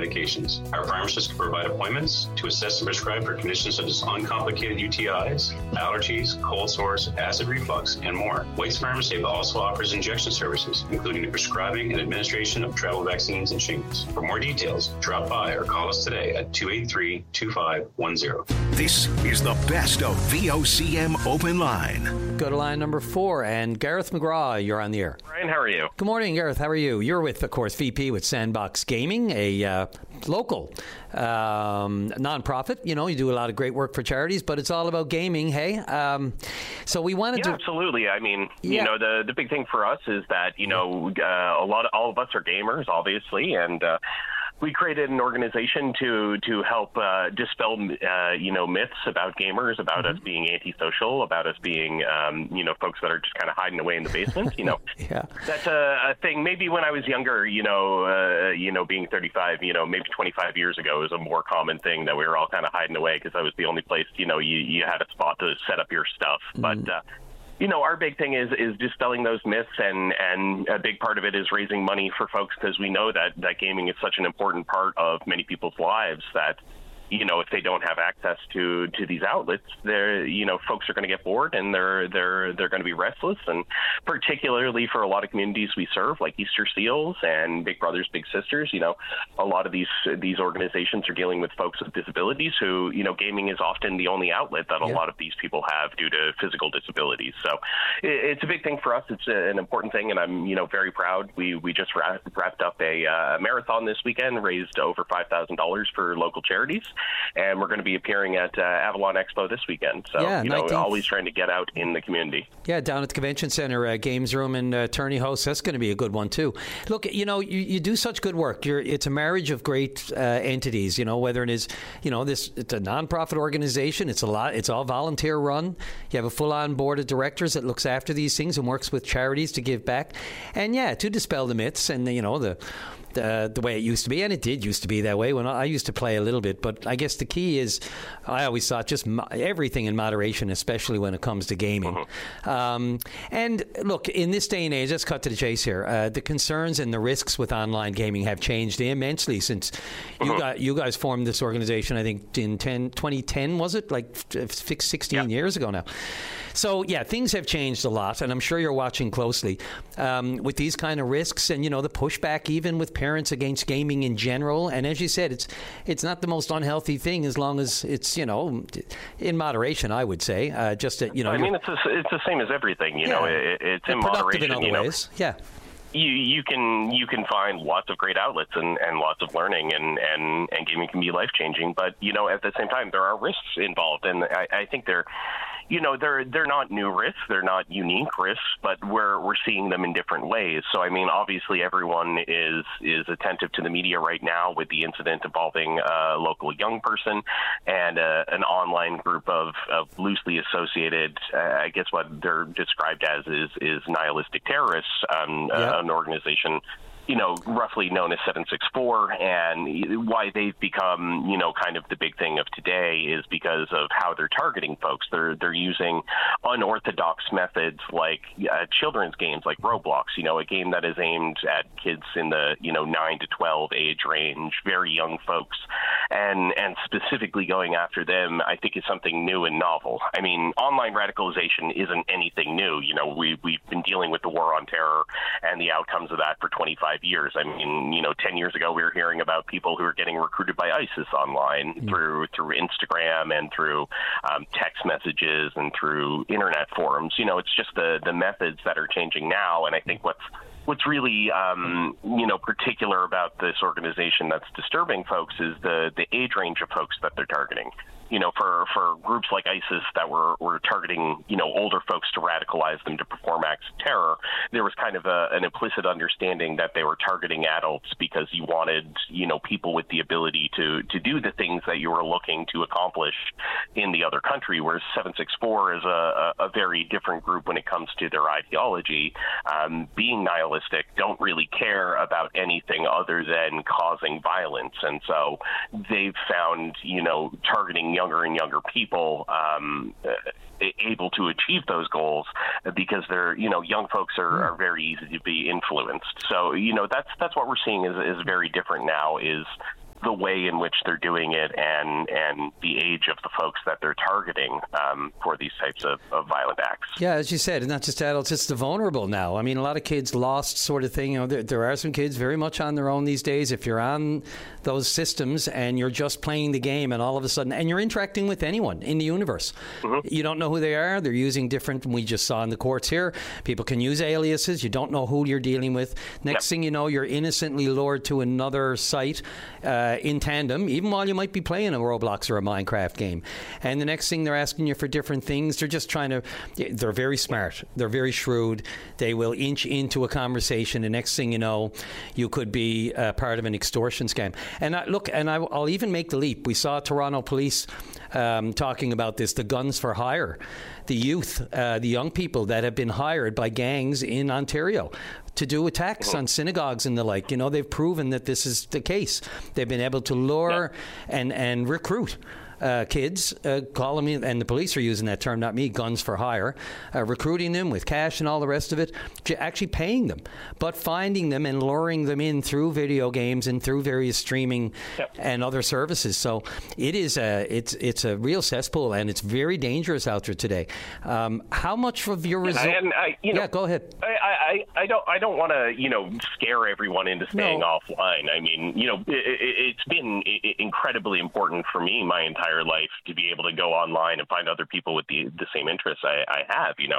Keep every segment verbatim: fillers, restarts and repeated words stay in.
medications. Our pharmacists can provide appointments to assess and prescribe for conditions such as uncomplicated U T Is, allergies, cold sores, acid reflux, and more. Waits Pharmacy also offers injection services, including the prescribing and administration of travel vaccines and shingles. For more details, drop by or call us today at two eight three, two five one zero. This is the best of V O C M Open Line. Go to line number four, and Gareth McGraw, you're on the air. Brian, how are you? Good morning, Gareth. How are you? You're with, of course, V P with Sandbox Gaming, a uh, local um, nonprofit. You know, you do a lot of great work for charities, but it's all about gaming, hey? Um, so we wanted yeah, to... absolutely. I mean, yeah. you know, the, the big thing for us is that, you know, uh, a lot of, all of us are gamers, obviously, and uh, we created an organization to to help uh, dispel, uh, you know, myths about gamers, about mm-hmm. us being antisocial, about us being, um, you know, folks that are just kind of hiding away in the basement. You know, yeah. that's a, a thing. Maybe when I was younger, you know, uh, you know, being thirty-five, you know, maybe twenty-five years ago was a more common thing that we were all kind of hiding away because I was the only place, you know, you, you had a spot to set up your stuff. Mm-hmm. But uh, you know, our big thing is is dispelling those myths, and, and a big part of it is raising money for folks because we know that, that gaming is such an important part of many people's lives that, you know, if they don't have access to, to these outlets, they're, you know, folks are going to get bored and they're they're they're going to be restless. And particularly for a lot of communities we serve, like Easter Seals and Big Brothers Big Sisters, you know, a lot of these these organizations are dealing with folks with disabilities who, you know, gaming is often the only outlet that a yeah. lot of these people have due to physical disabilities. So it, it's a big thing for us. It's a, an important thing, and I'm, you know, very proud. We we just wrapped, wrapped up a uh, marathon this weekend, raised over five thousand dollars for local charities. And we're going to be appearing at uh, Avalon Expo this weekend. So, yeah, you know, nineteenth always trying to get out in the community. Yeah, down at the Convention Center, uh, Games Room and uh, Tourney House. That's going to be a good one, too. Look, you know, you, you do such good work. You're, it's a marriage of great uh, entities, you know, whether it is, you know, this, it's a nonprofit organization. It's a lot. It's all volunteer run. You have a full-on board of directors that looks after these things and works with charities to give back. And, yeah, to dispel the myths and, you know, the... Uh, the way it used to be, and it did used to be that way when I, I used to play a little bit, but I guess the key is I always thought just mo- everything in moderation, especially when it comes to gaming. Mm-hmm. Um, and look, in this day and age, let's cut to the chase here. Uh, the concerns and the risks with online gaming have changed immensely since mm-hmm. you, got, you guys formed this organization, I think, in ten, twenty ten, was it? Like sixteen yeah. years ago now. So, yeah, things have changed a lot, and I'm sure you're watching closely um, with these kind of risks and, you know, the pushback even with parents against gaming in general. And as you said, it's it's not the most unhealthy thing as long as it's, you know, in moderation, I would say. Uh, just, that, you know. I mean, it's, a, it's the same as everything, you yeah. know. It, it's in productive moderation, in other you know. ways. Yeah. You, you can you can find lots of great outlets and, and lots of learning, and, and, and gaming can be life-changing. But, you know, at the same time, there are risks involved. And I, I think they're, you know, they're they're not new risks. They're not unique risks, but we're we're seeing them in different ways. So, I mean, obviously everyone is is attentive to the media right now with the incident involving a local young person and a, an online group of, of loosely associated, uh, I guess what they're described as is, is nihilistic terrorists, um, yeah. uh, an organization, you know, roughly known as seven six four, and why they've become, you know, kind of the big thing of today is because of how they're targeting folks. They're they're using unorthodox methods like uh, children's games like Roblox, you know, a game that is aimed at kids in the, you know, nine to twelve age range, very young folks, and and specifically going after them, I think is something new and novel. I mean, online radicalization isn't anything new. You know, we, we've been dealing with the war on terror and the outcomes of that for twenty-five years. I mean, you know, ten years ago, we were hearing about people who are getting recruited by ISIS online mm-hmm. through through Instagram and through um, text messages and through internet forums. You know, it's just the, the methods that are changing now. And I think what's What's really, um, you know, particular about this organization that's disturbing folks is the, the age range of folks that they're targeting. You know, for, for groups like ISIS that were, were targeting, you know, older folks to radicalize them to perform acts of terror, there was kind of a, an implicit understanding that they were targeting adults because you wanted, you know, people with the ability to, to do the things that you were looking to accomplish in the other country, whereas seven six four is a, a very different group when it comes to their ideology. Um, being nihilistic, don't really care about anything other than causing violence. And so they've found, you know, targeting younger and younger people um, able to achieve those goals because they're, you know, young folks are, are very easy to be influenced. So, you know, that's that's what we're seeing is, is very different now is the way in which they're doing it and and the age of the folks that they're targeting um, for these types of, of violent acts. Yeah, as you said, not just adults, it's the vulnerable now. I mean, a lot of kids lost sort of thing. You know, there, there are some kids very much on their own these days. If you're on those systems and you're just playing the game and all of a sudden, and you're interacting with anyone in the universe, mm-hmm. you don't know who they are. They're using different, we just saw in the courts here, people can use aliases. You don't know who you're dealing with. Next yep. thing you know, you're innocently lured to another site uh, in tandem, even while you might be playing a Roblox or a Minecraft game. And the next thing, they're asking you for different things. They're just trying to, they're very smart. They're very shrewd. They will inch into a conversation. The next thing you know, you could be uh, part of an extortion scam. And I, look, and I, I'll even make the leap. We saw Toronto police um, talking about this, the guns for hire, the youth, uh, the young people that have been hired by gangs in Ontario to do attacks on synagogues and the like. You know, they've proven that this is the case. They've been able to lure yeah. and, and recruit Uh, kids, uh, call them in, and the police are using that term, not me, guns for hire, uh, recruiting them with cash and all the rest of it, actually paying them, but finding them and luring them in through video games and through various streaming yep. and other services. So it is a, it's it's a real cesspool, and it's very dangerous out there today. Um, how much of your result? And I, you know, yeah, go ahead. I, I, I don't I don't want to you know scare everyone into staying no. offline. I mean, you know, it, it, it's been incredibly important for me my entire life to be able to go online and find other people with the the same interests I, I have. You know,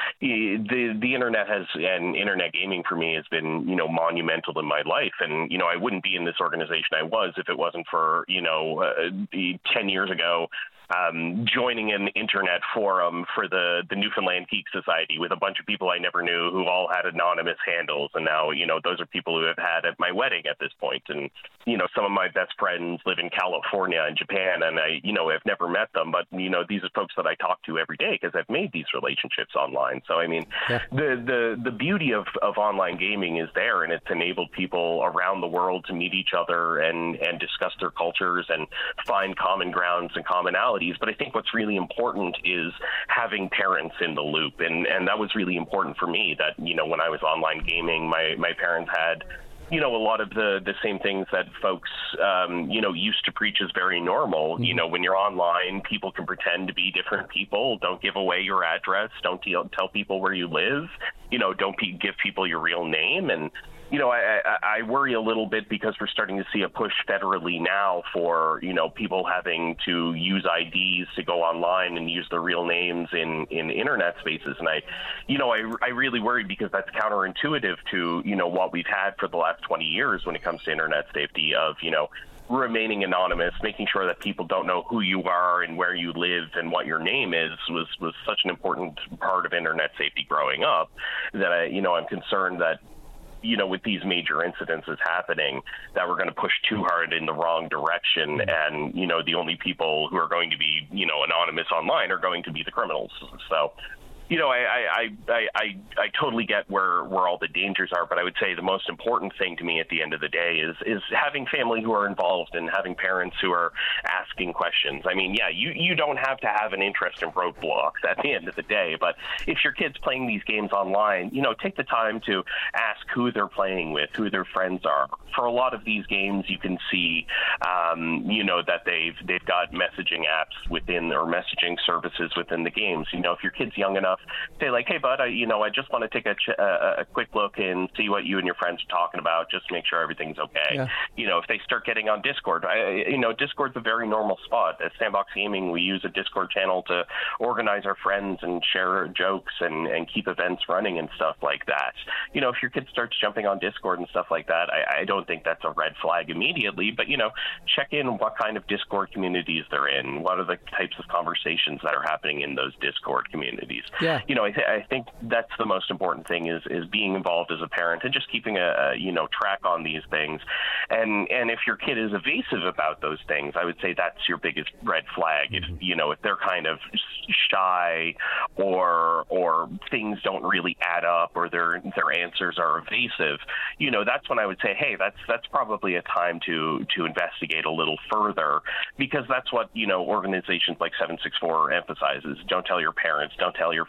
the the internet has and internet gaming for me has been you know monumental in my life, and you know I wouldn't be in this organization I was if it wasn't for you know uh, ten years ago. Um, joining an internet forum for the, the Newfoundland Geek Society with a bunch of people I never knew who all had anonymous handles. And now, you know, those are people who have had at my wedding at this point. And, you know, some of my best friends live in California and Japan, and I, you know, have never met them. But, you know, these are folks that I talk to every day because I've made these relationships online. So, I mean, yeah. the, the, the beauty of, of online gaming is there, and it's enabled people around the world to meet each other and, and discuss their cultures and find common grounds and commonalities. But I think what's really important is having parents in the loop. And, and that was really important for me that, you know, when I was online gaming, my, my parents had, you know, a lot of the, the same things that folks, um, you know, used to preach as very normal. Mm-hmm. You know, when you're online, people can pretend to be different people. Don't give away your address. Don't tell, tell people where you live. You know, don't pe- give people your real name. And, you know, I, I, I worry a little bit because we're starting to see a push federally now for, you know, people having to use I Ds to go online and use their real names in, in internet spaces. And I, you know, I, I really worry because that's counterintuitive to, you know, what we've had for the last twenty years when it comes to internet safety of, you know, remaining anonymous, making sure that people don't know who you are and where you live and what your name is was, was such an important part of internet safety growing up that, I, you know, I'm concerned that, you know, with these major incidences happening, that we're going to push too hard in the wrong direction. And, you know, the only people who are going to be, you know, anonymous online are going to be the criminals. So, you know, I, I, I, I, I totally get where, where all the dangers are, but I would say the most important thing to me at the end of the day is is having family who are involved and having parents who are asking questions. I mean, yeah, you, you don't have to have an interest in Roblox at the end of the day, but if your kid's playing these games online, you know, take the time to ask who they're playing with, who their friends are. For a lot of these games, you can see, um, you know, that they've they've got messaging apps within or messaging services within the games. You know, if your kid's young enough, say like, hey, bud, I, you know, I just want to take a, ch- a, a quick look and see what you and your friends are talking about, just to make sure everything's okay. Yeah. You know, if they start getting on Discord, I, you know, Discord's a very normal spot. At Sandbox Gaming, we use a Discord channel to organize our friends and share jokes and, and keep events running and stuff like that. You know, if your kid starts jumping on Discord and stuff like that, I, I don't think that's a red flag immediately, but, you know, check in what kind of Discord communities they're in. What are the types of conversations that are happening in those Discord communities? Yeah. You know, I, th- I think that's the most important thing is is being involved as a parent and just keeping a, a you know track on these things. And and if your kid is evasive about those things, I would say that's your biggest red flag. Mm-hmm. If you know if they're kind of shy or or things don't really add up or their their answers are evasive, you know, that's when I would say, hey, that's that's probably a time to to investigate a little further, because that's what you know organizations like seven six four emphasizes. Don't tell your parents. Don't tell your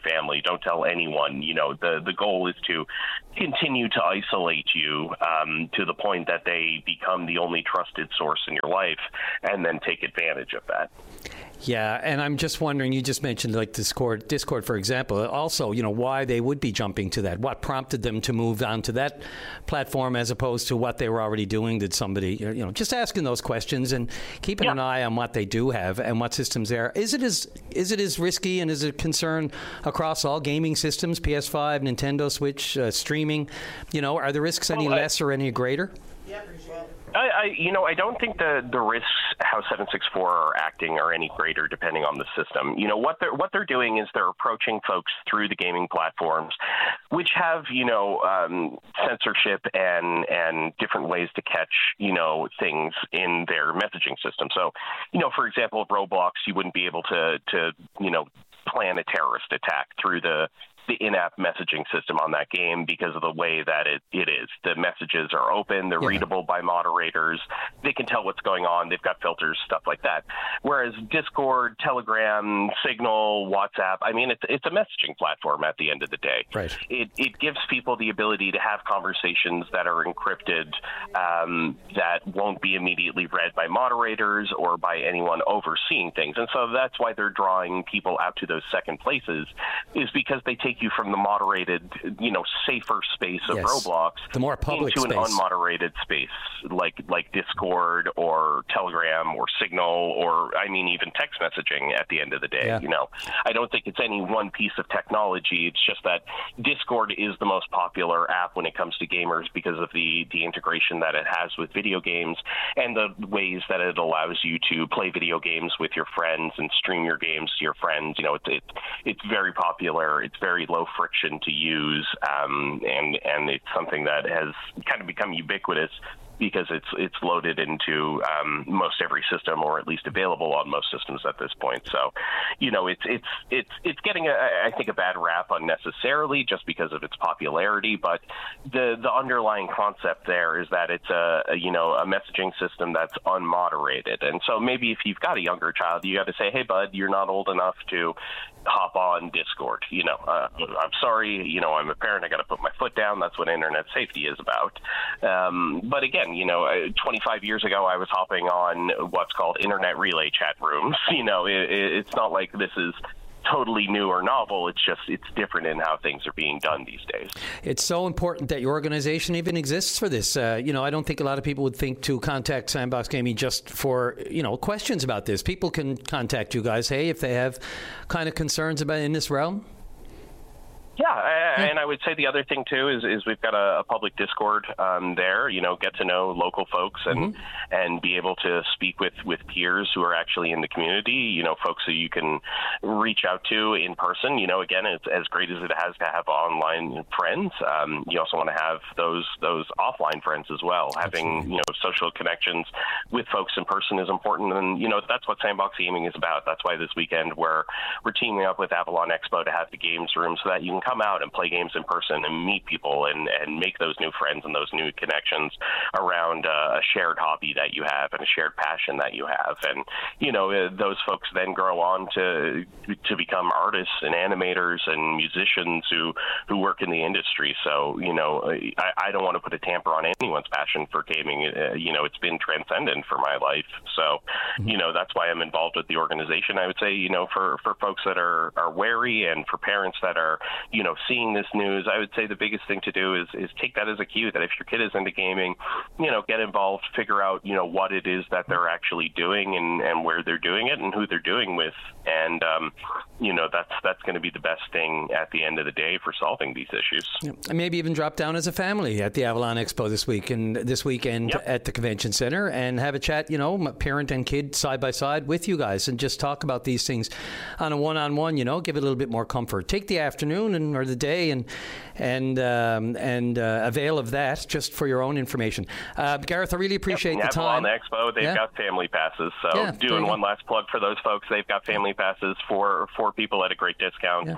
family. Don't tell anyone. You know, the, the goal is to continue to isolate you um, to the point that they become the only trusted source in your life, and then take advantage of that. Yeah, and I'm just wondering, you just mentioned like Discord, Discord, for example, also, you know, why they would be jumping to that. What prompted them to move on to that platform as opposed to what they were already doing? Did somebody, you know, just asking those questions and keeping yeah. an eye on what they do have and what systems there. Is it as, is it as risky and is it a concern across all gaming systems, P S five, Nintendo Switch, uh, streaming? You know, are the risks any oh, less I, or any greater? Yeah, appreciate it. I, I, you know, I don't think the, the risks how seven sixty-four are acting are any greater depending on the system. You know, what they're what they're doing is they're approaching folks through the gaming platforms, which have, you know, um, censorship and and different ways to catch, you know, things in their messaging system. So, you know, for example, Roblox, you wouldn't be able to to you know plan a terrorist attack through the the in-app messaging system on that game because of the way that it, it is. The messages are open, they're yeah. readable by moderators, they can tell what's going on, they've got filters, stuff like that. Whereas Discord, Telegram, Signal, WhatsApp, I mean, it's it's a messaging platform at the end of the day. Right. It, it gives people the ability to have conversations that are encrypted, um, that won't be immediately read by moderators or by anyone overseeing things. And so that's why they're drawing people out to those second places, is because they take you from the moderated, you know, safer space of yes. Roblox the more public into space. An unmoderated space like like Discord or Telegram or Signal or, I mean, even text messaging at the end of the day. Yeah. You know, I don't think it's any one piece of technology. It's just that Discord is the most popular app when it comes to gamers because of the, the integration that it has with video games and the ways that it allows you to play video games with your friends and stream your games to your friends. You know, it's it, it's very popular. It's very low friction to use, um, and and it's something that has kind of become ubiquitous because it's it's loaded into um, most every system, or at least available on most systems at this point. So, you know, it's it's it's it's getting a, I think a bad rap unnecessarily just because of its popularity. But the the underlying concept there is that it's a, a you know a messaging system that's unmoderated, and so maybe if you've got a younger child, you got to say, hey bud, you're not old enough to hop on Discord. You know, uh, I'm sorry, you know, I'm a parent, I got to put my foot down. That's what internet safety is about. Um, but again, you know, twenty-five years ago, I was hopping on what's called internet relay chat rooms. You know, it, it's not like this is totally new or novel. It's just it's different in how things are being done these days. It's so important that your organization even exists for this. Uh, you know, I don't think a lot of people would think to contact Sandbox Gaming just for, you know, questions about this. People can contact you guys, hey, if they have kind of concerns about in this realm. Yeah, and I would say the other thing, too, is, is we've got a, a public Discord um, there, you know, get to know local folks and mm-hmm. and be able to speak with, with peers who are actually in the community, you know, folks who you can reach out to in person. You know, again, it's as great as it has to have online friends. Um, you also want to have those those offline friends as well. Having, Absolutely. you know, social connections with folks in person is important. And, you know, that's what Sandbox Gaming is about. That's why this weekend we're, we're teaming up with Avalon Expo to have the games room so that you can come out and play games in person and meet people and, and make those new friends and those new connections around uh, a shared hobby that you have and a shared passion that you have. And, you know, uh, those folks then grow on to to become artists and animators and musicians who, who work in the industry. So, you know, I, I don't want to put a tamper on anyone's passion for gaming. Uh, you know, it's been transcendent for my life. So, you know, that's why I'm involved with the organization. I would say, you know, for, for folks that are, are wary and for parents that are, you know, seeing this news, I would say the biggest thing to do is, is take that as a cue that if your kid is into gaming, you know, get involved, figure out, you know, what it is that they're actually doing and, and where they're doing it and who they're doing with. And, um, you know, that's that's going to be the best thing at the end of the day for solving these issues. Yeah. And maybe even drop down as a family at the Avalon Expo this week and this weekend yep. at the convention center and have a chat, you know, parent and kid side by side with you guys and just talk about these things on a one-on-one, you know, give it a little bit more comfort. Take the afternoon and or the day and and um, and uh, avail of that just for your own information. Uh, Gareth, I really appreciate yep. the time. Avalon Expo, they've yeah. got family passes. So yeah, doing one last plug for those folks, they've got family passes for, for people at a great discount. Yeah.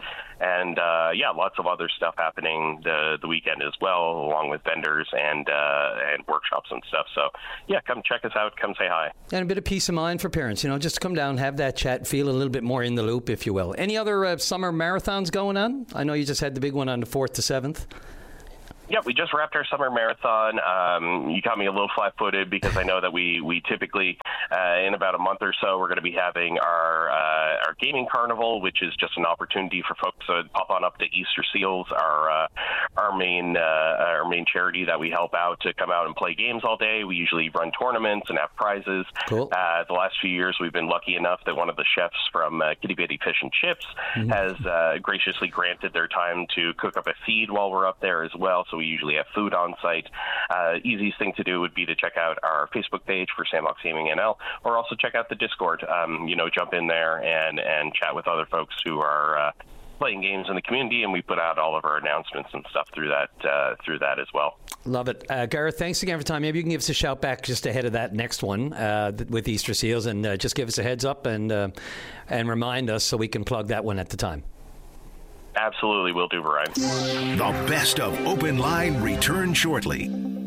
and uh, yeah, lots of other stuff happening the the weekend as well, along with vendors and uh, and workshops and stuff. So yeah, come check us out. Come say hi. And a bit of peace of mind for parents, you know, just come down, have that chat, feel a little bit more in the loop, if you will. Any other uh, summer marathons going on? I know you just had the big one on the fourth to seventh. Yeah, we just wrapped our summer marathon. Um, you caught me a little flat-footed because I know that we we typically, uh, in about a month or so, we're going to be having our uh, our gaming carnival, which is just an opportunity for folks to pop on up to Easter Seals, our uh, our main uh, our main charity that we help out, to come out and play games all day. We usually run tournaments and have prizes. Cool. Uh, the last few years, we've been lucky enough that one of the chefs from uh, Kitty Bitty Fish and Chips mm-hmm. has uh, graciously granted their time to cook up a feed while we're up there as well. So we usually have food on site. Uh, easiest thing to do would be to check out our Facebook page for Sandbox Gaming N L, or also check out the Discord. Um, you know, jump in there and, and chat with other folks who are uh, playing games in the community, and we put out all of our announcements and stuff through that uh, through that as well. Love it. Uh, Gareth, thanks again for time. Maybe you can give us a shout back just ahead of that next one uh, with Easter Seals, and uh, just give us a heads up and uh, and remind us so we can plug that one at the time. Absolutely, will do, Brian. The best of Open Line return shortly.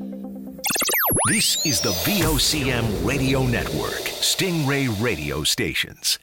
This is the V O C M Radio Network, Stingray Radio Stations.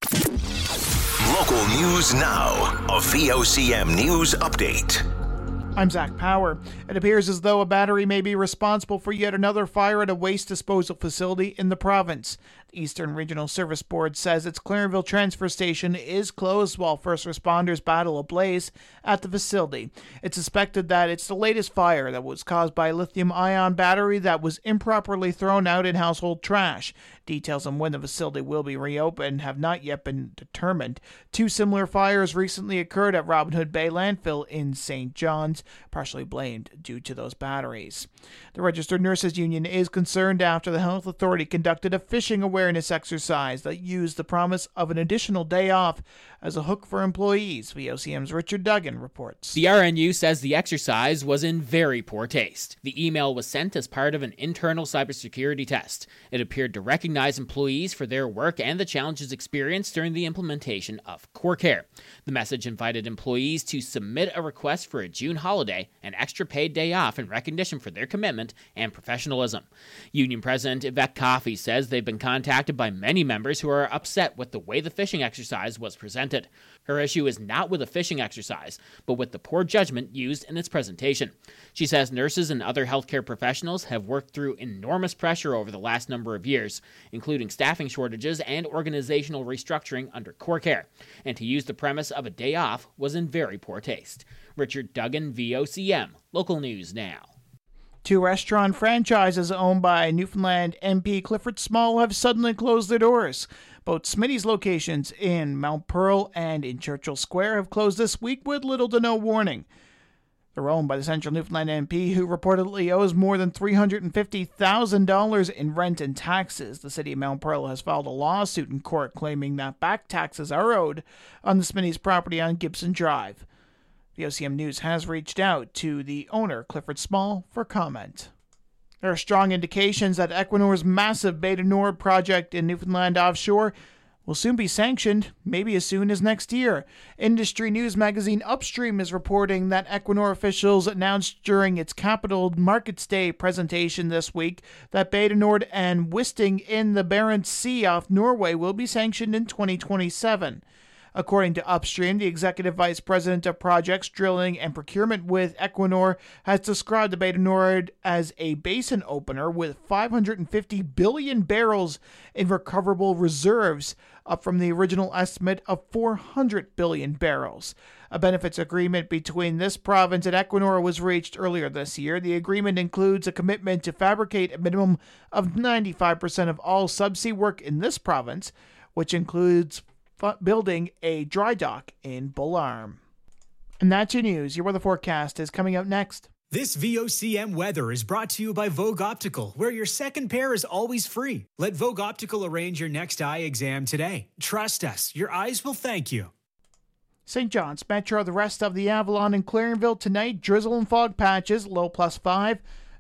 Local news now, a V O C M News Update. I'm Zach Power. It appears as though a battery may be responsible for yet another fire at a waste disposal facility in the province. The Eastern Regional Service Board says its Clarenville transfer station is closed while first responders battle a blaze at the facility. It's suspected that it's the latest fire that was caused by a lithium-ion battery that was improperly thrown out in household trash. Details on when the facility will be reopened have not yet been determined. Two similar fires recently occurred at Robin Hood Bay Landfill in Saint John's, partially blamed due to those batteries. The Registered Nurses Union is concerned after the Health Authority conducted a phishing awareness exercise that used the promise of an additional day off as a hook for employees. V O C M's Richard Duggan reports. The R N U says the exercise was in very poor taste. The email was sent as part of an internal cybersecurity test. It appeared to recognize employees for their work and the challenges experienced during the implementation of CoreCare. The message invited employees to submit a request for a June holiday, an extra paid day off in recognition for their commitment and professionalism. Union President Yvette Coffey says they've been contacted by many members who are upset with the way the phishing exercise was presented. Her issue is not with a phishing exercise, but with the poor judgment used in its presentation. She says nurses and other healthcare professionals have worked through enormous pressure over the last number of years, including staffing shortages and organizational restructuring under CoreCare, and to use the premise of a day off was in very poor taste. Richard Duggan, V O C M, Local News Now. Two restaurant franchises owned by Newfoundland M P Clifford Small have suddenly closed their doors. Both Smitty's locations in Mount Pearl and in Churchill Square have closed this week with little to no warning. They're owned by the Central Newfoundland M P, who reportedly owes more than three hundred fifty thousand dollars in rent and taxes. The city of Mount Pearl has filed a lawsuit in court claiming that back taxes are owed on the Smitty's property on Gibson Drive. The O C M News has reached out to the owner, Clifford Small, for comment. There are strong indications that Equinor's massive Beta Nord project in Newfoundland offshore will soon be sanctioned, maybe as soon as next year. Industry news magazine Upstream is reporting that Equinor officials announced during its Capital Markets Day presentation this week that Beta Nord and Wisting in the Barents Sea off Norway will be sanctioned in twenty twenty-seven. According to Upstream, the Executive Vice President of Projects, Drilling and Procurement with Equinor has described the Beta Nord as a basin opener with five hundred fifty billion barrels in recoverable reserves, up from the original estimate of four hundred billion barrels. A benefits agreement between this province and Equinor was reached earlier this year. The agreement includes a commitment to fabricate a minimum of ninety-five percent of all subsea work in this province, which includes building a dry dock in Bull Arm. And that's your news. Your weather forecast is coming out next. This V O C M weather is brought to you by Vogue Optical, where your second pair is always free. Let Vogue Optical arrange your next eye exam today. Trust us, your eyes will thank you. Saint John's Metro, the rest of the Avalon and Clarenville tonight, drizzle and fog patches, low plus five.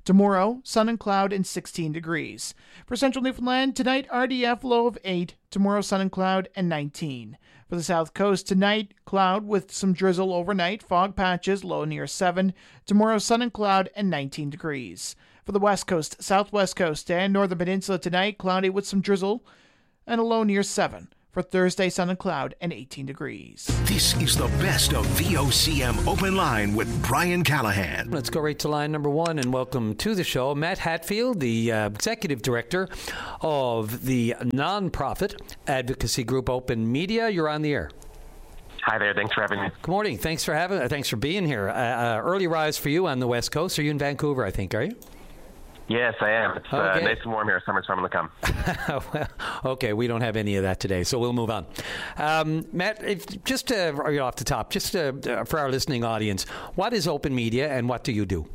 Tomorrow, sun and cloud and sixteen degrees. For central Newfoundland, tonight R D F low of eight. Tomorrow, sun and cloud and nineteen. For the south coast, tonight, cloud with some drizzle overnight. Fog patches, low near seven. Tomorrow, sun and cloud and nineteen degrees. For the west coast, southwest coast, and northern peninsula tonight, cloudy with some drizzle and a low near seven. For Thursday, sun and cloud and eighteen degrees. This is the best of V O C M Open Line with Brian Callahan. Let's go right to line number one and welcome to the show Matt Hatfield, the uh, executive director of the nonprofit advocacy group Open Media. You're on the air. Hi there. Thanks for having me. Good morning. Thanks for having. Uh, thanks for being here. Uh, uh, early rise for you on the West Coast. Are you in Vancouver? I think. Are you? Yes, I am. It's okay. uh, nice and warm here. Summer's coming to come. Well, okay, we don't have any of that today, so we'll move on. Um, Matt, if, just uh, off the top, just uh, for our listening audience, what is Open Media and what do you do?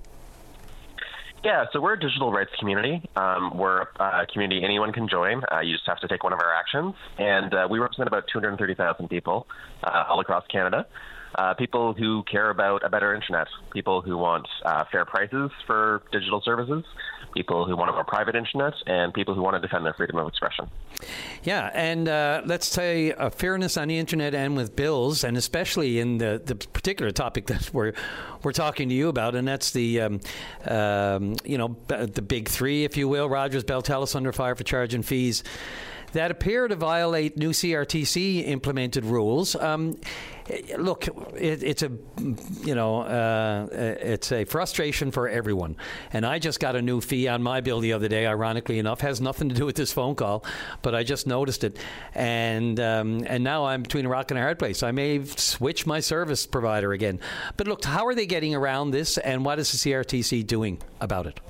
Yeah, so we're a digital rights community. Um, we're a community anyone can join. Uh, you just have to take one of our actions. And uh, we represent about two hundred thirty thousand people uh, all across Canada. Uh, people who care about a better internet, people who want uh, fair prices for digital services, people who want a more private internet, and people who want to defend their freedom of expression. Yeah, and uh, let's say uh, fairness on the internet and with bills, and especially in the, the particular topic that we're we're talking to you about, and that's the um, um, you know the big three, if you will, Rogers, Bell, Telus under fire for charging fees that appear to violate new C R T C implemented rules. Um, look, it, it's a you know uh, it's a frustration for everyone. And I just got a new fee on my bill the other day. Ironically enough, has nothing to do with this phone call, but I just noticed it. And um, and now I'm between a rock and a hard place. I may switch my service provider again. But look, how are they getting around this, and what is the C R T C doing about it?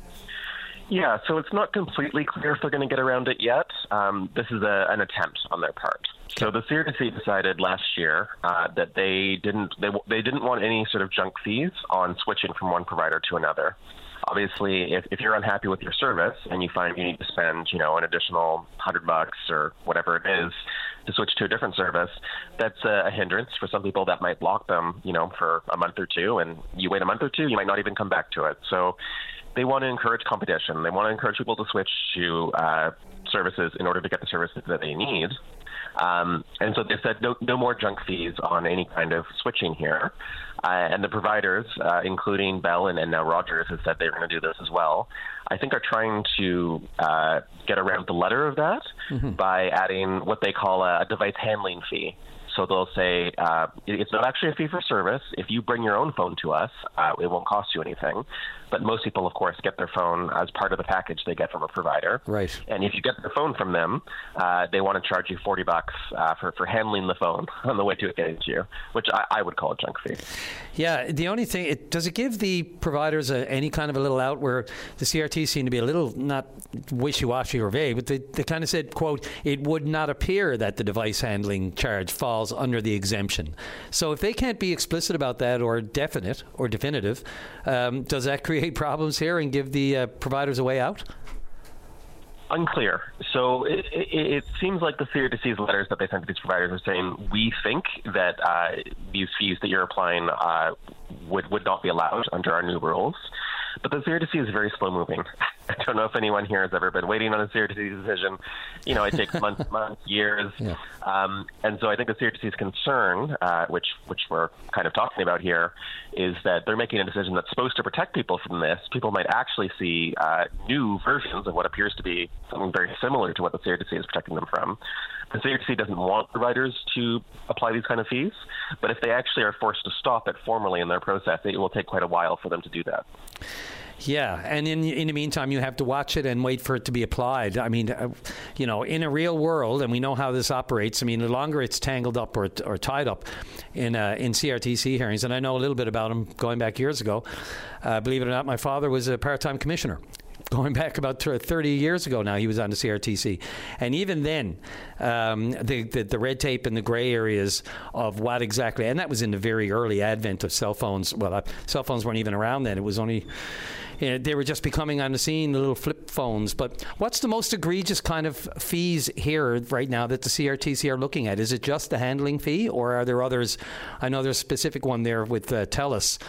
Yeah, so it's not completely clear if they're going to get around it yet. Um, this is a, an attempt on their part. So the C R T C decided last year uh, that they didn't they, they didn't want any sort of junk fees on switching from one provider to another. Obviously, if, if you're unhappy with your service and you find you need to spend, you know, an additional hundred bucks or whatever it is to switch to a different service, that's a, a hindrance for some people. That might block them, you know, for a month or two, and you wait a month or two, you might not even come back to it. So they want to encourage competition. They want to encourage people to switch to uh, services in order to get the services that they need. Um, and so they said no, no more junk fees on any kind of switching here. Uh, and the providers, uh, including Bell and, and now Rogers, have said they're going to do this as well. I think are trying to uh, get around the letter of that mm-hmm. by adding what they call a, a device handling fee. So they'll say, uh, it's not actually a fee for service. If you bring your own phone to us, uh, it won't cost you anything. But most people, of course, get their phone as part of the package they get from a provider. Right. And if you get the phone from them, uh, they want to charge you forty bucks uh, for, for handling the phone on the way to it getting to you, which I, I would call a junk fee. Yeah, the only thing, it, does it give the providers a, any kind of a little out where the C R T seemed to be a little, not wishy-washy or vague, but they, they kind of said, quote, it would not appear that the device handling charge falls under the exemption. So if they can't be explicit about that or definite or definitive, um, does that create problems here and give the uh, providers a way out? Unclear. So it, it, it seems like the C R T C's letters that they sent to these providers are saying, we think that uh, these fees that you're applying uh, would, would not be allowed under our new rules. But the C R T C is very slow-moving. I don't know if anyone here has ever been waiting on a C R T C decision. You know, it takes months, months, years. Yeah. Um, and so I think the C R T C's concern, uh, which which we're kind of talking about here, is that they're making a decision that's supposed to protect people from this. People might actually see uh, new versions of what appears to be something very similar to what the C R T C is protecting them from. The C R T C doesn't want providers to apply these kind of fees, but if they actually are forced to stop it formally in their process, it will take quite a while for them to do that. Yeah, and in in the meantime, you have to watch it and wait for it to be applied. I mean, uh, you know, in a real world, and we know how this operates. I mean, the longer it's tangled up or or tied up in uh, in C R T C hearings, and I know a little bit about them going back years ago. Uh, believe it or not, my father was a part-time commissioner. Going back about thirty years ago now, he was on the C R T C. And even then, um, the, the the red tape and the gray areas of what exactly, and that was in the very early advent of cell phones. Well, uh, cell phones weren't even around then. It was only uh, they were just becoming on the scene, the little flip phones. But what's the most egregious kind of fees here right now that the C R T C are looking at? Is it just the handling fee, or are there others? I know there's a specific one there with uh, TELUS.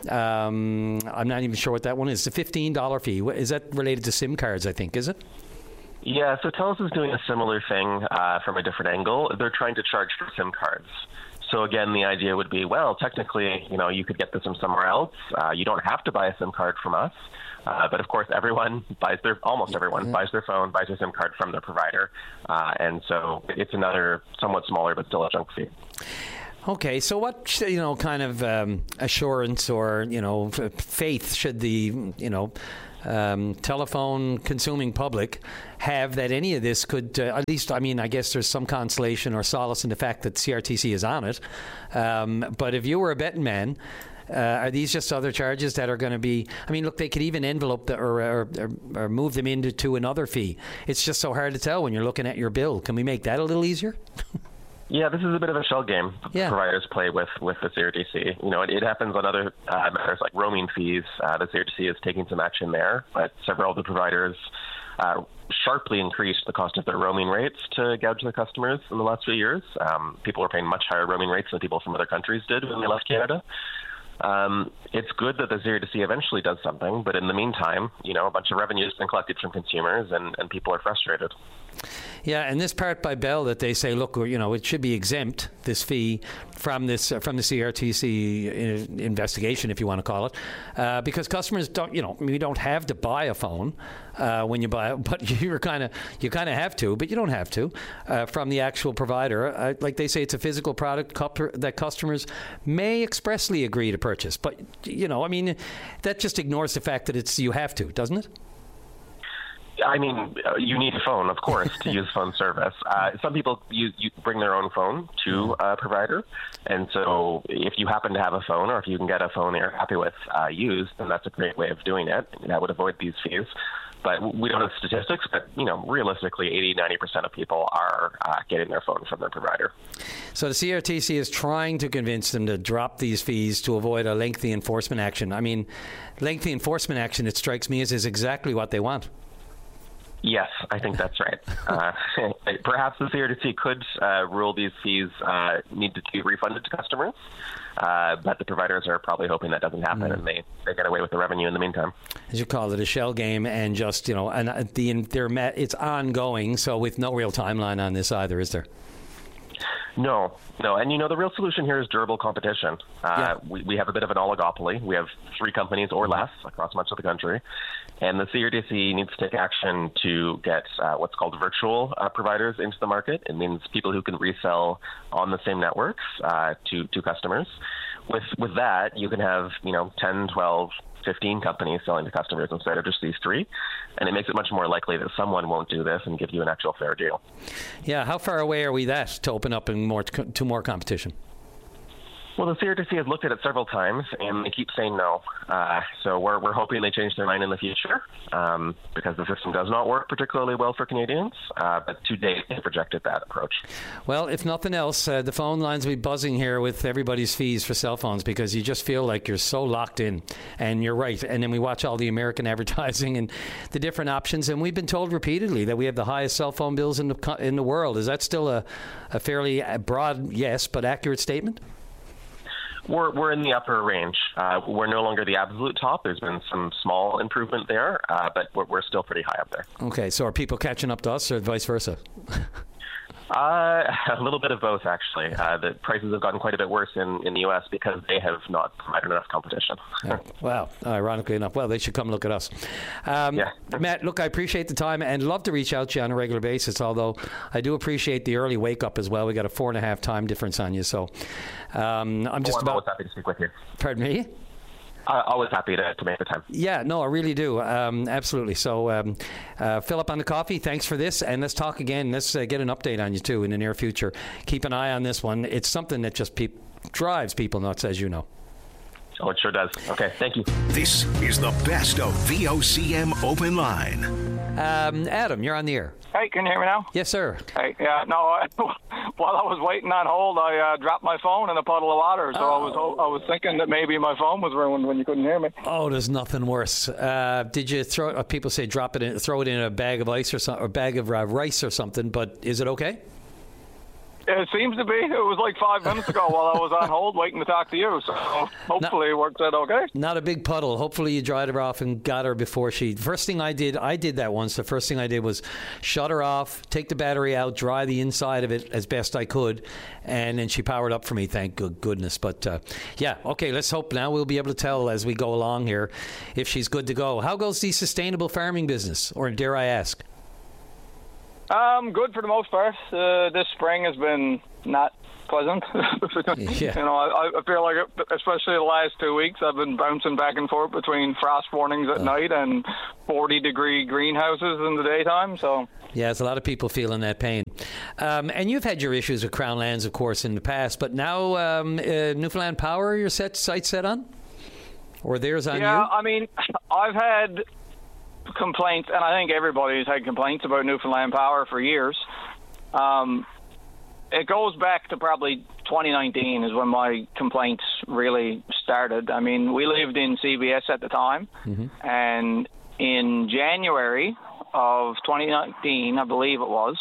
Um, I'm not even sure what that one is. The fifteen dollars fee. Is that related to SIM cards, I think, is it? Yeah, so TELUS is doing a similar thing uh, from a different angle. They're trying to charge for SIM cards. So again, the idea would be, well, technically, you know, you could get this from somewhere else. Uh, you don't have to buy a SIM card from us. Uh, but of course, everyone buys their, almost everyone yeah. buys their phone, buys a SIM card from their provider. Uh, and so it's another somewhat smaller, but still a chunk fee. Okay, so what, you know, kind of um, assurance or, you know, f- faith should the, you know, Um, telephone consuming public have that any of this could, uh, at least, I mean, I guess there's some consolation or solace in the fact that C R T C is on it. Um, but if you were a betting man, uh, are these just other charges that are going to be, I mean, look, they could even envelope the, or, or, or, or move them into to another fee. It's just so hard to tell when you're looking at your bill. Can we make that a little easier? Yeah, this is a bit of a shell game yeah. providers play with, with the C R T C. You know, it, it happens on other uh, matters like roaming fees. Uh, the C R T C is taking some action there, but several of the providers uh, sharply increased the cost of their roaming rates to gouge their customers in the last few years. Um, people were paying much higher roaming rates than people from other countries did when they left Canada. Um, it's good that the C R T C eventually does something, but in the meantime, you know, a bunch of revenue has been collected from consumers, and, and people are frustrated. Yeah, and this part by Bell that they say, look, you know, it should be exempt, this fee, from this uh, from the C R T C investigation, if you want to call it, uh, because customers don't, you know, we don't have to buy a phone uh, when you buy it, but you're kind of you kind of have to, but you don't have to uh, from the actual provider. Uh, like they say, it's a physical product that customers may expressly agree to purchase, but you know, I mean, that just ignores the fact that it's you have to, doesn't it? I mean, uh, you need a phone, of course, to use phone service. Uh, some people use, you bring their own phone to a provider, and so if you happen to have a phone, or if you can get a phone that you're happy with uh, used, then that's a great way of doing it. That would avoid these fees. But we don't have statistics, but, you know, realistically, eighty, ninety percent of people are uh, getting their phone from their provider. So the C R T C is trying to convince them to drop these fees to avoid a lengthy enforcement action. I mean, lengthy enforcement action, it strikes me as is exactly what they want. Yes, I think that's right. Uh, perhaps the C R T C could uh, rule these fees uh, need to be refunded to customers, uh, but the providers are probably hoping that doesn't happen, mm. and they, they get away with the revenue in the meantime. As you call it, a shell game, and just, you know, and the they're met, it's ongoing, so with no real timeline on this either, is there? No, no. And, you know, the real solution here is durable competition. Uh, yeah. we, we have a bit of an oligopoly. We have three companies or less across much of the country. And the C R T C needs to take action to get uh, what's called virtual uh, providers into the market. It means people who can resell on the same networks uh, to, to customers. With with that, you can have, you know, ten, twelve, fifteen companies selling to customers instead of just these three. And it makes it much more likely that someone won't do this and give you an actual fair deal. Yeah, how far away are we that to open up in more to more competition? Well, the C R T C has looked at it several times, and they keep saying no. Uh, so we're we're hoping they change their mind in the future, um, because the system does not work particularly well for Canadians. Uh, but to date, they've rejected that approach. Well, if nothing else, uh, the phone lines will be buzzing here with everybody's fees for cell phones, because you just feel like you're so locked in. And you're right. And then we watch all the American advertising and the different options, and we've been told repeatedly that we have the highest cell phone bills in the in the world. Is that still a, a fairly broad yes, but accurate statement? We're we're in the upper range. Uh, we're no longer the absolute top. There's been some small improvement there, uh, but we're, we're still pretty high up there. Okay, so are people catching up to us, or vice versa? Uh, a little bit of both, actually. Uh, the prices have gotten quite a bit worse in, in the U S because they have not provided enough competition. Oh, wow. Ironically enough. Well, they should come look at us. Um, yeah. Matt, look, I appreciate the time and love to reach out to you on a regular basis, although I do appreciate the early wake-up as well. We got a four and a half time difference on you, so um, I'm just oh, I'm about... always happy to speak with you. Pardon me? Uh, always happy to, to make the time. Yeah, no, I really do. Um, absolutely. So, um, uh, fill up on the coffee. Thanks for this. And let's talk again. Let's uh, get an update on you, too, in the near future. Keep an eye on this one. It's something that just pe- drives people nuts, as you know. Oh, it sure does. Okay, thank you. This is the best of V O C M Open Line. Um, Adam, you're on the air. Hey, can you hear me now? Yes, sir. Hey, yeah, no, I, while I was waiting on hold, I uh, dropped my phone in a puddle of water, so oh. I was I was thinking that maybe my phone was ruined when you couldn't hear me. Oh, there's nothing worse. Uh, did you throw? Uh, people say drop it in, throw it in a bag of ice or something, or a bag of uh, rice or something. But is it okay? It seems to be. It was like five minutes ago while I was on hold waiting to talk to you. So hopefully not, it worked out okay. Not a big puddle. Hopefully you dried her off and got her before she... First thing I did, I did that once. The first thing I did was shut her off, take the battery out, dry the inside of it as best I could, and then she powered up for me, thank good goodness. But uh, yeah, okay, let's hope now we'll be able to tell as we go along here if she's good to go. How goes the sustainable farming business, or dare I ask? Um, good for the most part. Uh, this spring has been not pleasant. yeah. You know, I, I feel like, it, especially the last two weeks, I've been bouncing back and forth between frost warnings at oh. night and forty degree greenhouses in the daytime. So yeah, there's a lot of people feeling that pain. Um, and you've had your issues with Crown Lands, of course, in the past, but now um, uh, Newfoundland Power, your set sight set on, or theirs on yeah, you? Yeah, I mean, I've had complaints, and I think everybody's had complaints about Newfoundland Power for years. Um, it goes back to probably twenty nineteen is when my complaints really started. I mean, we lived in C B S at the time, mm-hmm. and in January of twenty nineteen, I believe it was,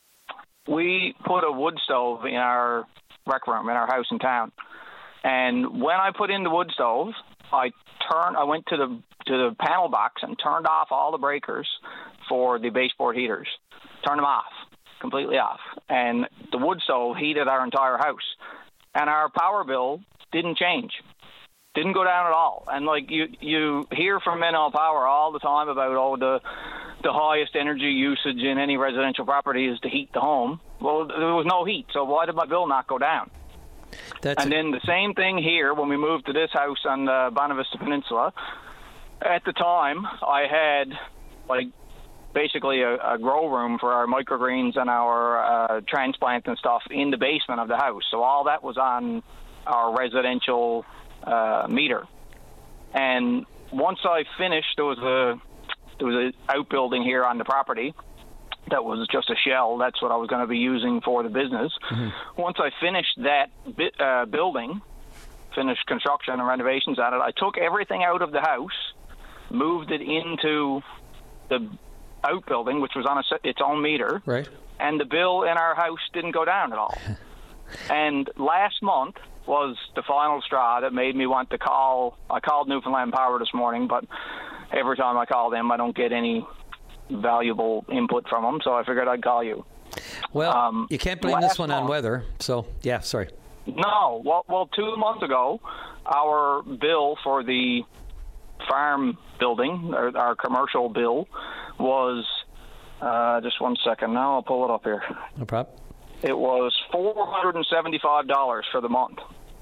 we put a wood stove in our rec room in our house in town. And when I put in the wood stove, I turned. I went to the to the panel box and turned off all the breakers for the baseboard heaters. Turned them off, completely off. And the wood stove heated our entire house. And our power bill didn't change. Didn't go down at all. And like you, you hear from N L Power all the time about oh the the highest energy usage in any residential property is to heat the home. Well, there was no heat, so why did my bill not go down? That's and then the same thing here when we moved to this house on the Bonavista Peninsula. At the time, I had like basically a, a grow room for our microgreens and our uh, transplant and stuff in the basement of the house. So all that was on our residential uh, meter. And once I finished, there was a there was an outbuilding here on the property that was just a shell. That's what I was going to be using for the business. Mm-hmm. Once I finished that bi- uh, building, finished construction and renovations on it, I took everything out of the house, moved it into the outbuilding, which was on a, its own meter, right? And the bill in our house didn't go down at all. And last month was the final straw that made me want to call. I called Newfoundland Power this morning, but every time I call them, I don't get any valuable input from them, so I figured I'd call you. Well, um, you can't blame this one month, on weather, so yeah, sorry. No, well, well, two months ago, our bill for the farm building, our, our commercial bill, was, uh, just one second now, I'll pull it up here. No problem. It was four hundred seventy-five dollars for the month.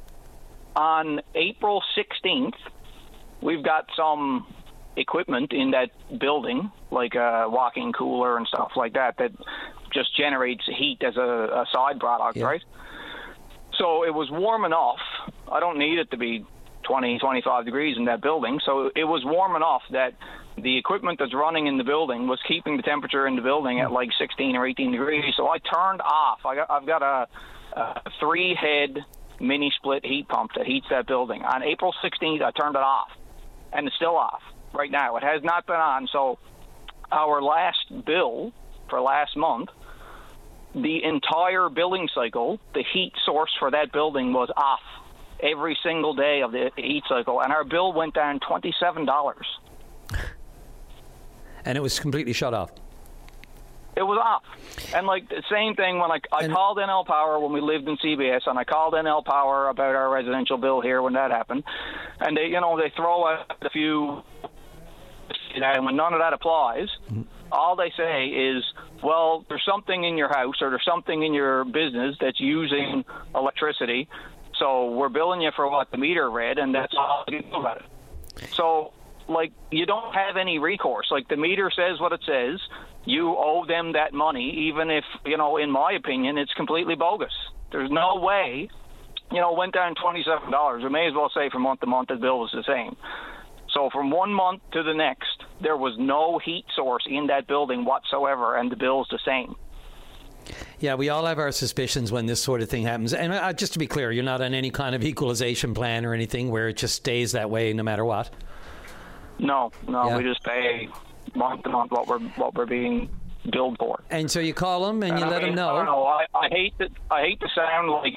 On April sixteenth, we've got some equipment in that building, like a walk-in cooler and stuff like that, that just generates heat as a, a side product, yeah. right? So it was warm enough. I don't need it to be twenty, twenty-five degrees in that building. So it was warm enough that the equipment that's running in the building was keeping the temperature in the building at like sixteen or eighteen degrees. So I turned off. I got, I've got a, a three-head mini-split heat pump that heats that building. On April sixteenth, I turned it off, and it's still off right now. It has not been on. So our last bill for last month, the entire billing cycle, the heat source for that building was off every single day of the heat cycle, and our bill went down twenty-seven dollars. And it was completely shut off. It was off. And like the same thing when I, I called N L Power when we lived in C B S, and I called N L Power about our residential bill here when that happened. And they, you know, they throw out a few, and when none of that applies, mm-hmm. all they say is, well, there's something in your house or there's something in your business that's using electricity, so we're billing you for what the meter read, and that's all you do about it. So, like, you don't have any recourse. Like, the meter says what it says. You owe them that money, even if, you know, in my opinion, it's completely bogus. There's no way you know, went down twenty-seven dollars. We may as well say from month to month the bill was the same. So from one month to the next, there was no heat source in that building whatsoever, and the bill's the same. Yeah, we all have our suspicions when this sort of thing happens. And uh, just to be clear, you're not on any kind of equalization plan or anything where it just stays that way no matter what? No, no, yeah. we just pay month to month what we're what we're being billed for. And so you call them and, and you I let mean, them know. I don't know. I, I hate to I hate to sound like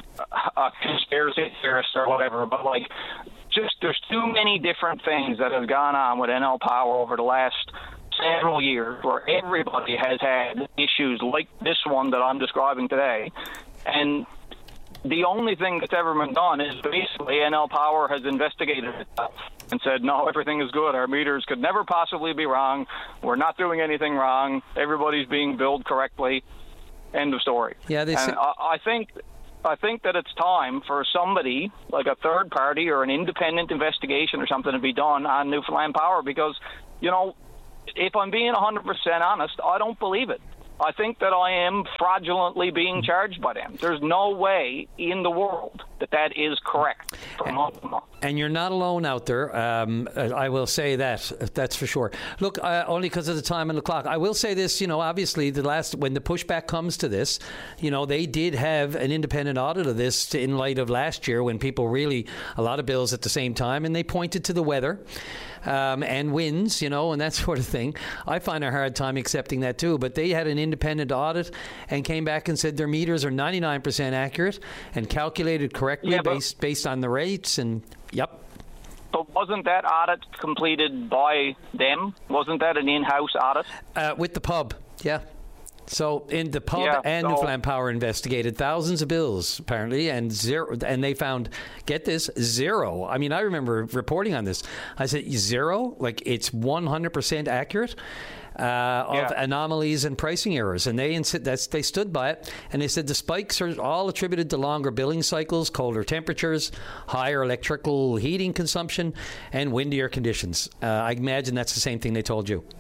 a conspiracy theorist or whatever, but like, just there's too many different things that have gone on with N L Power over the last several years where everybody has had issues like this one that I'm describing today, and the only thing that's ever been done is basically N L Power has investigated itself and said, no, everything is good. Our meters could never possibly be wrong. We're not doing anything wrong. Everybody's being billed correctly. End of story. Yeah, they and say- I, I think I think that it's time for somebody, like a third party or an independent investigation or something, to be done on Newfoundland Power because, you know, if I'm being one hundred percent honest, I don't believe it. I think that I am fraudulently being charged by them. There's no way in the world that that is correct from month to month. And you're not alone out there. Um, I will say that. That's for sure. Look, uh, only because of the time on the clock. I will say this, you know, obviously the last, when the pushback comes to this, you know, they did have an independent audit of this in light of last year when people really, a lot of bills at the same time, and they pointed to the weather. Um, and winds, you know, and that sort of thing. I find a hard time accepting that too. But they had an independent audit and came back and said their meters are ninety-nine percent accurate and calculated correctly yeah, but, based based on the rates. And yep. But wasn't that audit completed by them? Wasn't that an in-house audit? Uh, with the pub, yeah. So in the pub yeah, and so, Newfoundland Power investigated thousands of bills apparently, and zero, and they found, get this, zero. I mean, I remember reporting on this. I said zero, like it's one hundred percent accurate uh, of yeah. anomalies and pricing errors, and they insi- that's they stood by it, and they said the spikes are all attributed to longer billing cycles, colder temperatures, higher electrical heating consumption, and windier conditions. Uh, I imagine that's the same thing they told you.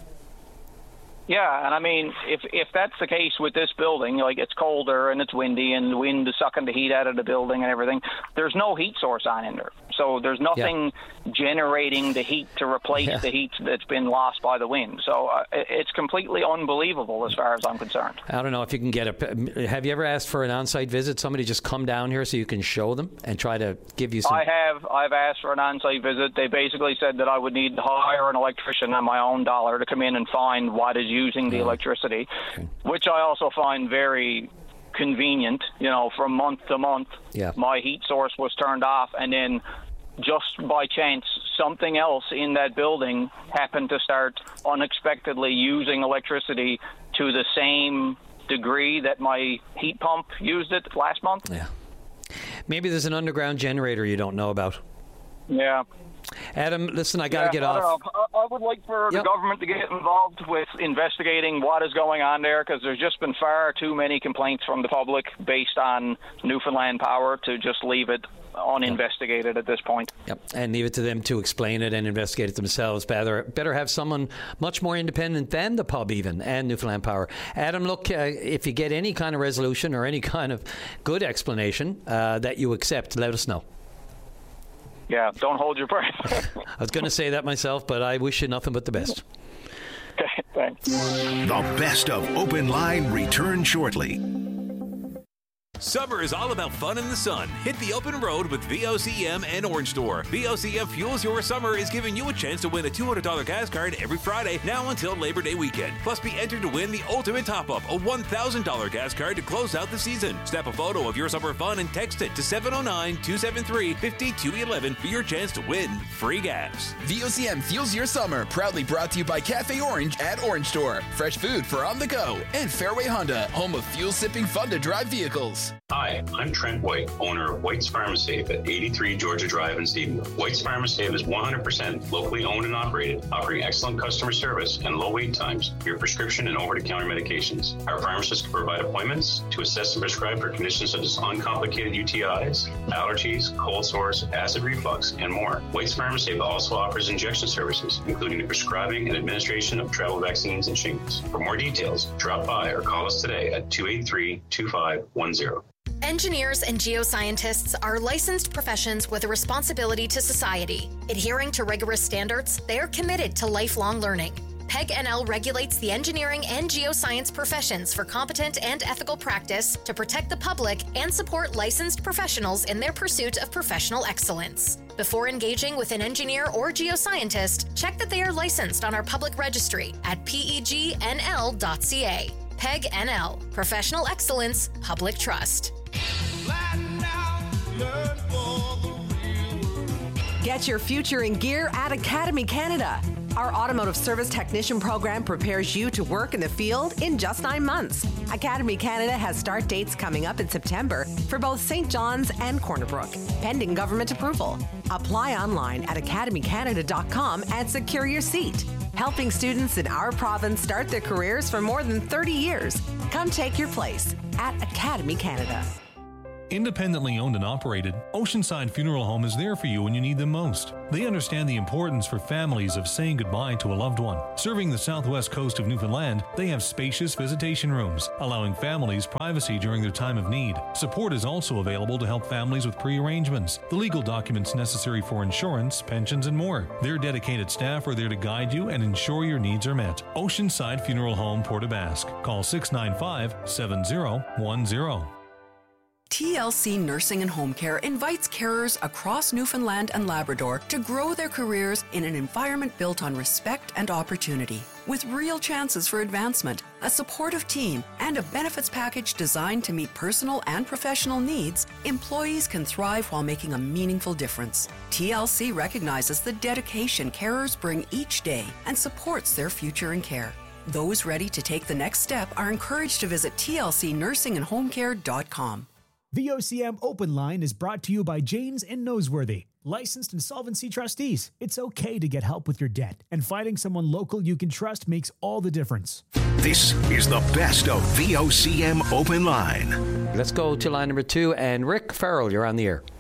Yeah, and I mean, if if that's the case with this building, like it's colder and it's windy and the wind is sucking the heat out of the building and everything, there's no heat source on in there. So there's nothing yeah. generating the heat to replace yeah. the heat that's been lost by the wind. So uh, it's completely unbelievable as far as I'm concerned. I don't know if you can get a... Have you ever asked for an on-site visit? Somebody just come down here so you can show them and try to give you some... I have. I've asked for an on-site visit. They basically said that I would need to hire an electrician on my own dollar to come in and find what is using the oh. electricity, okay. which I also find very convenient. You know, from month to month, yeah. my heat source was turned off, and then just by chance, something else in that building happened to start unexpectedly using electricity to the same degree that my heat pump used it last month. Yeah. Maybe there's an underground generator you don't know about. Yeah. Adam, listen, I got to yeah, get I off. Don't know. I would like for yep. the government to get involved with investigating what is going on there, because there's just been far too many complaints from the public based on Newfoundland Power to just leave it uninvestigated at this point. Yep, and leave it to them to explain it and investigate it themselves. Better, better have someone much more independent than the pub even, and Newfoundland Power. Adam, look, uh, if you get any kind of resolution or any kind of good explanation uh, that you accept, let us know. Yeah, don't hold your breath. I was going to say that myself, but I wish you nothing but the best. Okay, thanks. The best of Open Line returns shortly. Summer is all about fun in the sun. Hit the open road with V O C M and Orange Store. V O C M Fuels Your Summer is giving you a chance to win a two hundred dollars gas card every Friday, now until Labor Day weekend. Plus, be entered to win the ultimate top-up, a one thousand dollars gas card to close out the season. Snap a photo of your summer fun and text it to seven oh nine, two seven three, five two one one for your chance to win free gas. V O C M Fuels Your Summer, proudly brought to you by Cafe Orange at Orange Store. Fresh food for on the go. And Fairway Honda, home of fuel-sipping fun-to-drive vehicles. Hi, I'm Trent White, owner of White's Farm and Save at eighty-three Georgia Drive in Stephenville. White's Farm and Save is one hundred percent locally owned and operated, offering excellent customer service and low wait times for your prescription and over-the-counter medications. Our pharmacists can provide appointments to assess and prescribe for conditions such as uncomplicated U T Is, allergies, cold sores, acid reflux, and more. White's Farm and Save also offers injection services, including the prescribing and administration of travel vaccines and shingles. For more details, drop by or call us today at two eight three, two five one zero. Engineers and geoscientists are licensed professions with a responsibility to society. Adhering to rigorous standards, they are committed to lifelong learning. P E G N L regulates the engineering and geoscience professions for competent and ethical practice to protect the public and support licensed professionals in their pursuit of professional excellence. Before engaging with an engineer or geoscientist, check that they are licensed on our public registry at P E G N L dot C A. P E G N L, Professional Excellence, Public Trust. Get your future in gear at Academy Canada. Our automotive service technician program prepares you to work in the field in just nine months. Academy Canada has start dates coming up in September for both Saint John's and Corner Brook, pending government approval. Apply online at academy canada dot com and secure your seat. Helping students in our province start their careers for more than thirty years. Come take your place at Academy Canada. Independently owned and operated, Oceanside Funeral Home is there for you when you need them most. They understand the importance for families of saying goodbye to a loved one. Serving the southwest coast of Newfoundland, they have spacious visitation rooms, allowing families privacy during their time of need. Support is also available to help families with pre-arrangements, the legal documents necessary for insurance, pensions, and more. Their dedicated staff are there to guide you and ensure your needs are met. Oceanside Funeral Home, Port aux Basques. Call six nine five, seven zero one zero. T L C Nursing and Home Care invites carers across Newfoundland and Labrador to grow their careers in an environment built on respect and opportunity. With real chances for advancement, a supportive team, and a benefits package designed to meet personal and professional needs, employees can thrive while making a meaningful difference. T L C recognizes the dedication carers bring each day and supports their future in care. Those ready to take the next step are encouraged to visit T L C nursing and home care dot com. V O C M Open Line is brought to you by James and Noseworthy, licensed insolvency trustees. It's okay to get help with your debt, and finding someone local you can trust makes all the difference. This is the best of V O C M Open Line. Let's go to line number two, and Rick Farrell, you're on the air.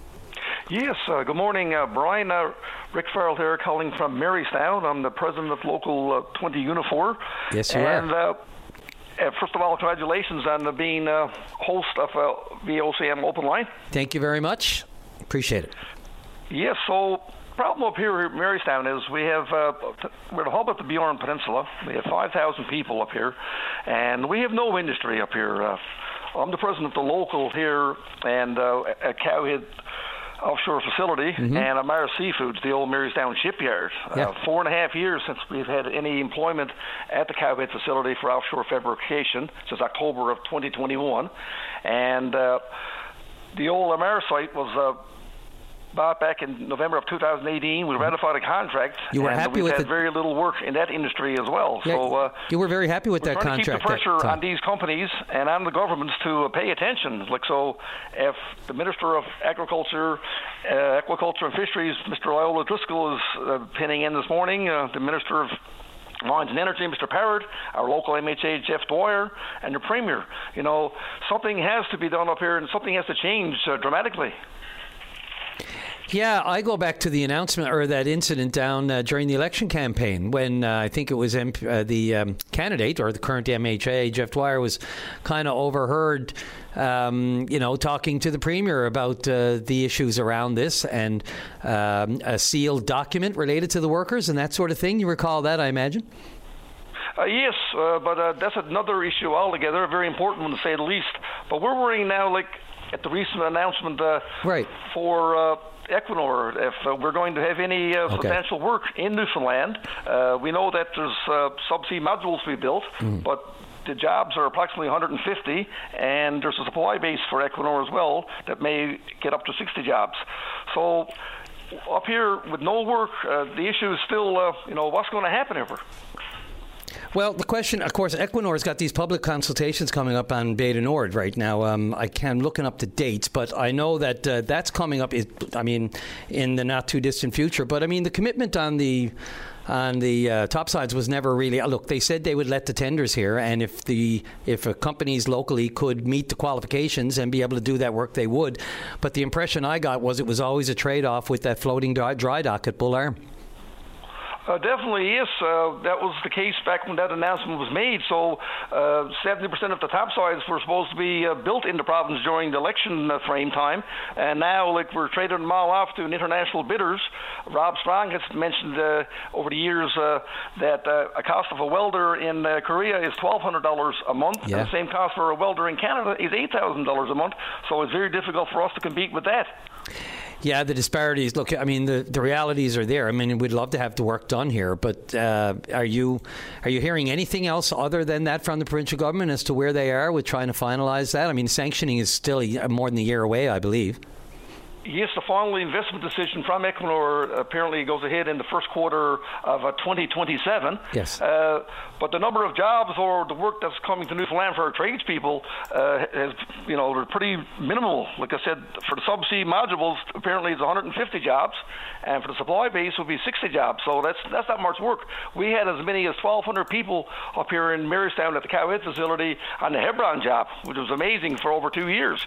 Yes, uh, good morning, uh, Brian. Uh, Rick Farrell here, calling from Marystown. I'm the president of Local uh, twenty Unifor. Yes, you and, are. Uh, Uh, first of all, congratulations on uh, being uh, host of uh, V O C M Open Line. Thank you very much. Appreciate it. Yes, so problem up here at Marystown is we have, uh, we're the hub of the Bjorn Peninsula. We have five thousand people up here, and we have no industry up here. Uh, I'm the president of the local here and uh, at Cowhead Offshore Facility, mm-hmm. and Amara Seafoods, the old Marystown shipyard. Yeah. Uh, four and a half years since we've had any employment at the Cowhead facility for offshore fabrication, since October of twenty twenty-one. And uh, the old Amara site was uh, bought back in November of two thousand eighteen. We ratified a contract. You were and happy we've with had it? very little work in that industry as well. Yeah, so uh, you were very happy with we're that trying contract. to keep the pressure that on these companies and on the governments to uh, pay attention. Like so, if the Minister of Agriculture, uh, Aquaculture and Fisheries, Mister Iola Driscoll, is uh, pinning in this morning, uh, the Minister of Mines and Energy, Mister Parrott, our local M H A, Jeff Dwyer, and the Premier. You know, something has to be done up here, and something has to change uh, dramatically. Yeah, I go back to the announcement or that incident down uh, during the election campaign when uh, I think it was M- uh, the um, candidate or the current M H A, Jeff Dwyer, was kind of overheard, um, you know, talking to the Premier about uh, the issues around this and um, a sealed document related to the workers and that sort of thing. You recall that, I imagine? Uh, yes, uh, but uh, that's another issue altogether, a very important one to say the least. But we're worrying now, like at the recent announcement uh, right. for uh, Equinor, if uh, we're going to have any uh, okay. substantial work in Newfoundland. Uh, we know that there's uh, subsea modules to be built, mm. but the jobs are approximately one hundred fifty, and there's a supply base for Equinor as well that may get up to sixty jobs. So up here with no work, uh, the issue is still, uh, you know, what's going to happen ever? Well, the question, of course, Equinor's got these public consultations coming up on Bay du Nord right now. Um, I can't, I'm looking up the dates, but I know that uh, that's coming up, I mean, in the not-too-distant future. But, I mean, the commitment on the on the uh, topsides was never really... Look, they said they would let the tenders here, and if the if uh, companies locally could meet the qualifications and be able to do that work, they would. But the impression I got was it was always a trade-off with that floating dry, dry dock at Bull Arm. Uh, definitely, yes. Uh, that was the case back when that announcement was made. So uh, seventy percent of the topsides were supposed to be uh, built in the province during the election uh, frame time. And now, like, we're trading them all off to international bidders. Rob Strong has mentioned uh, over the years uh, that uh, a cost of a welder in uh, Korea is twelve hundred dollars a month. Yeah. And the same cost for a welder in Canada is eight thousand dollars a month. So it's very difficult for us to compete with that. Yeah, the disparities. Look, I mean, the, the realities are there. I mean, we'd love to have the work done here, but uh, are you are you hearing anything else other than that from the provincial government as to where they are with trying to finalise that? I mean, sanctioning is still a, more than a year away, I believe. Yes, the final investment decision from Equinor apparently goes ahead in the first quarter of uh, twenty twenty-seven. Yes. Uh, but the number of jobs or the work that's coming to Newfoundland for our tradespeople uh, has, you know, they're pretty minimal. Like I said, for the subsea modules, apparently it's one hundred fifty jobs, and for the supply base would be sixty jobs. So that's that's not much work. We had as many as twelve hundred people up here in Marystown at the Cowhead facility on the Hebron job, which was amazing for over two years.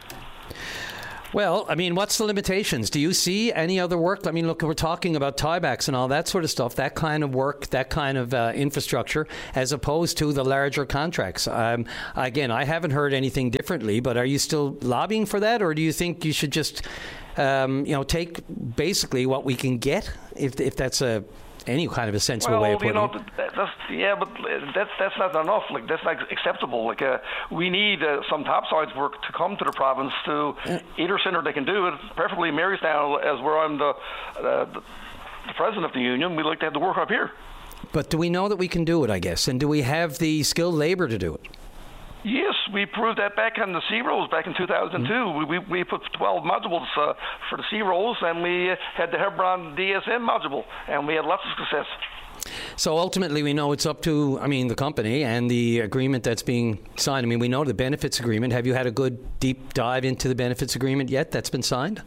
Well, I mean, what's the limitations? Do you see any other work? I mean, look, we're talking about tiebacks and all that sort of stuff, that kind of work, that kind of uh, infrastructure, as opposed to the larger contracts. Um, again, I haven't heard anything differently, but are you still lobbying for that, or do you think you should just, um, you know, take basically what we can get, if if that's a any kind of a sensible well, way of putting you know, it? That, that's, yeah, but that's that's not enough. Like, that's not acceptable. Like, uh, we need uh, some topsides work to come to the province to either center they can do it, preferably Marystown, as where I'm the, uh, the the president of the union. We'd like to have the work up here. But do we know that we can do it, I guess? And do we have the skilled labor to do it? Yes, we proved that back on the Sea Rolls back in two thousand two. Mm-hmm. We, we we put twelve modules uh, for the Sea Rolls, and we had the Hebron D S M module, and we had lots of success. So ultimately, we know it's up to, I mean, the company and the agreement that's being signed. I mean, we know the benefits agreement. Have you had a good deep dive into the benefits agreement yet that's been signed?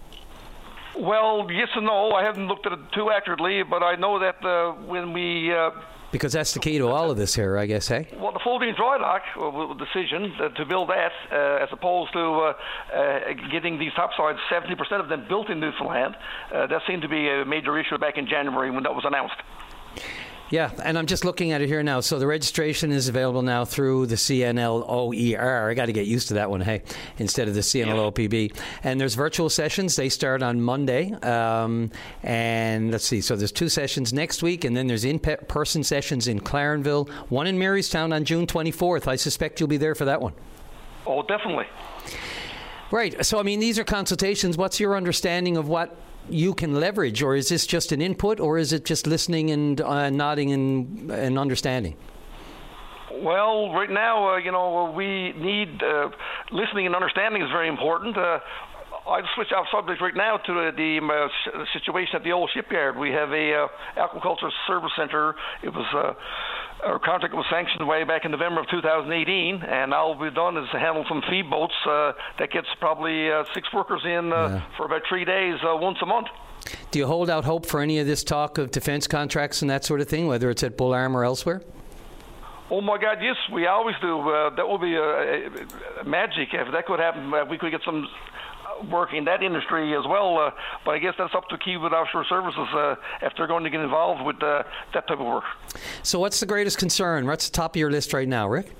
Well, yes and no. I haven't looked at it too accurately, but I know that uh, when we... Uh, Because that's the key to all of this here, I guess, hey? Well, the folding dry dock uh, decision uh, to build that, uh, as opposed to uh, uh, getting these topsides, seventy percent of them built in Newfoundland, uh, that seemed to be a major issue back in January when that was announced. Yeah, and I'm just looking at it here now. So the registration is available now through the C N L O E R. I got to get used to that one, hey, instead of the C N L O P B. And there's virtual sessions. They start on Monday. Um, and let's see. So there's two sessions next week, and then there's in-person sessions in Clarenville, one in Marystown on June twenty-fourth. I suspect you'll be there for that one. Oh, definitely. Right. So, I mean, these are consultations. What's your understanding of what you can leverage, or is this just an input, or is it just listening and uh, nodding and, and understanding? Well, right now, uh, you know, we need uh, listening and understanding is very important. Uh, I'll switch off subject right now to uh, the uh, situation at the old shipyard. We have a uh, aquaculture service center. It was uh, our contract was sanctioned way back in November of two thousand eighteen, and all we've done is handle some feed boats uh, that gets probably uh, six workers in uh, yeah. for about three days uh, once a month. Do you hold out hope for any of this talk of defense contracts and that sort of thing, whether it's at Bull Arm or elsewhere? Oh my God, yes, we always do. Uh, that would be a, a, a magic if that could happen. Uh, we could get some work in that industry as well, uh, but I guess that's up to Kiewit Offshore Services uh, if they're going to get involved with uh, that type of work. So what's the greatest concern? What's the top of your list right now, Rick?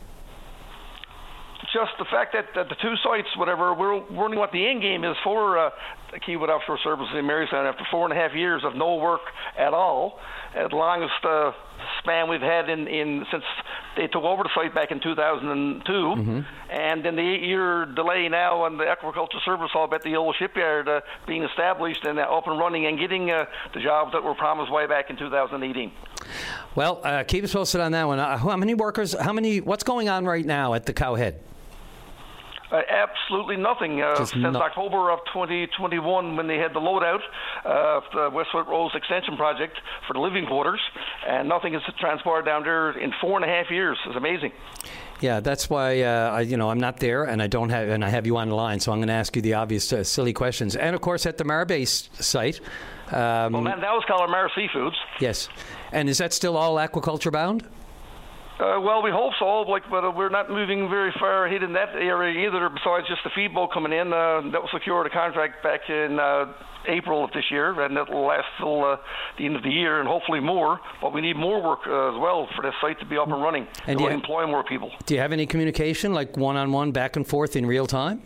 Just the fact that, that the two sites, whatever, we're wondering what the end game is for uh, Kiewit Offshore Services in Marystown after four and a half years of no work at all. At the longest uh, span we've had in, in since they took over the site back in two thousand two, mm-hmm. and then the eight-year delay now on the aquaculture service hub at the old shipyard uh, being established and uh, up and running and getting uh, the jobs that were promised way back in two thousand eighteen. Well, uh, keep us posted on that one. Uh, how many workers? How many? What's going on right now at the Cowhead? Uh, absolutely nothing. Uh, since no- October of twenty twenty-one, when they had the loadout uh, of the Westfoot Rose Extension Project for the living quarters, and nothing has transpired down there in four and a half years. It's amazing. Yeah, that's why uh, I, you know, I'm not there, and I don't have, and I have you on the line, so I'm going to ask you the obvious uh, silly questions. And of course, at the Marbase site. Um, well, that, that was Calamar Seafoods. Yes, and is that still all aquaculture bound? Uh, well, we hope so, like, but uh, we're not moving very far ahead in that area either, besides just the feed boat coming in. Uh, that was secured a contract back in uh, April of this year, and it'll last till uh, the end of the year, and hopefully more. But we need more work uh, as well for this site to be up and running, and to employ more people. Do you have any communication, like one-on-one, back and forth in real time?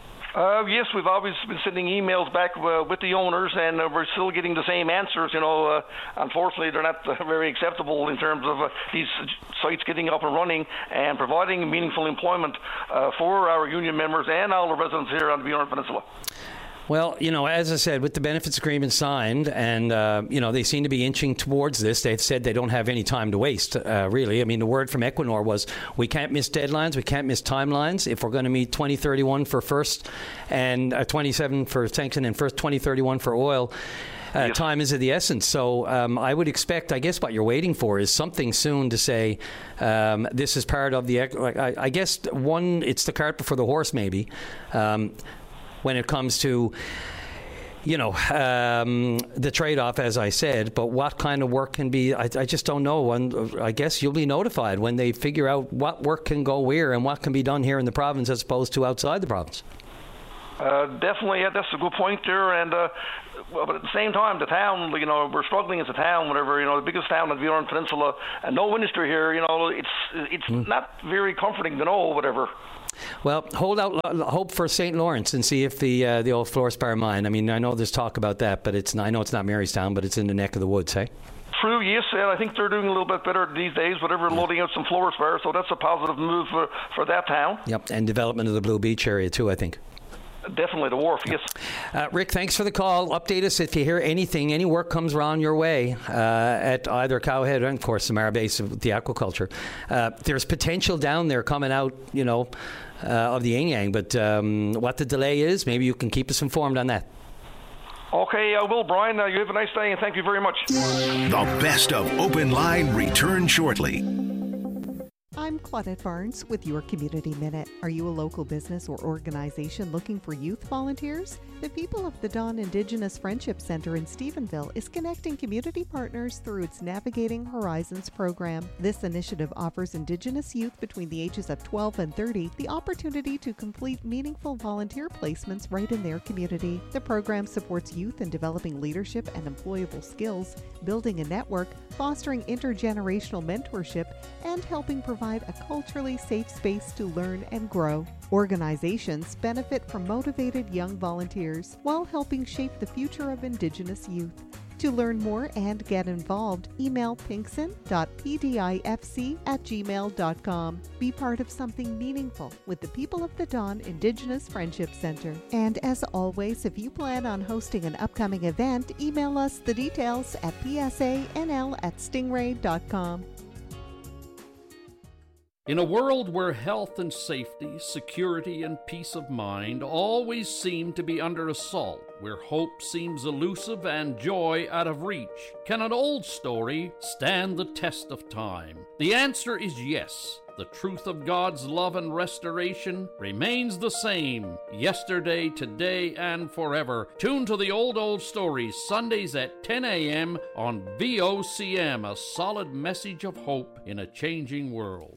Uh, yes, we've always been sending emails back uh, with the owners, and uh, we're still getting the same answers. You know, uh, unfortunately, they're not uh, very acceptable in terms of uh, these sites getting up and running and providing meaningful employment uh, for our union members and all the residents here on the Bjorn Peninsula. Well, you know, as I said, with the benefits agreement signed, and, uh, you know, they seem to be inching towards this. They've said they don't have any time to waste, uh, really. I mean, the word from Equinor was, we can't miss deadlines, we can't miss timelines. If we're going to meet twenty thirty-one for first and uh, twenty-seven for sanction and first twenty thirty-one for oil, Uh, yes. Time is of the essence. So um, I would expect, I guess what you're waiting for is something soon to say um, this is part of the, I, I guess, one, it's the cart before the horse, maybe, um, when it comes to, you know, um, the trade-off, as I said. But what kind of work can be, I, I just don't know. And I guess you'll be notified when they figure out what work can go where and what can be done here in the province as opposed to outside the province. Uh, definitely, yeah, that's a good point there. And uh, well, but at the same time, the town, you know, we're struggling as a town. Whatever, you know, the biggest town on the Bjorn Peninsula, and no industry here. You know, it's it's mm. not very comforting to know. Whatever. Well, hold out hope for Saint Lawrence and see if the uh, the old fluorspar mine. I mean, I know there's talk about that, but it's I know it's not Marystown, but it's in the neck of the woods, hey? True, yes, and I think they're doing a little bit better these days, whatever, yeah. loading out some fluorspar, so that's a positive move for, for that town. Yep, and development of the Blue Beach area too, I think. Definitely the wharf, yes. Uh, Rick, thanks for the call. Update us if you hear anything, any work comes around your way uh, at either Cowhead and, of course, the Mara Base of the aquaculture. Uh, there's potential down there coming out, you know, uh, of the yin-yang, but um, what the delay is, maybe you can keep us informed on that. Okay, I will, Brian. Uh, you have a nice day, and thank you very much. The best of Open Line returns shortly. I'm Claudette Barnes with your Community Minute. Are you a local business or organization looking for youth volunteers? The People of the Dawn Indigenous Friendship Center in Stephenville is connecting community partners through its Navigating Horizons program. This initiative offers Indigenous youth between the ages of twelve and thirty the opportunity to complete meaningful volunteer placements right in their community. The program supports youth in developing leadership and employable skills, building a network, fostering intergenerational mentorship, and helping provide a culturally safe space to learn and grow. Organizations benefit from motivated young volunteers while helping shape the future of Indigenous youth. To learn more and get involved, email pinkson dot p d i f c at gmail dot com. Be part of something meaningful with the People of the Dawn Indigenous Friendship Center. And as always, if you plan on hosting an upcoming event, email us the details at p s a n l at stingray dot com. In a world where health and safety, security and peace of mind always seem to be under assault, where hope seems elusive and joy out of reach, can an old story stand the test of time? The answer is yes. The truth of God's love and restoration remains the same, yesterday, today, and forever. Tune to the Old Old Stories, Sundays at ten a.m. on V O C M, a solid message of hope in a changing world.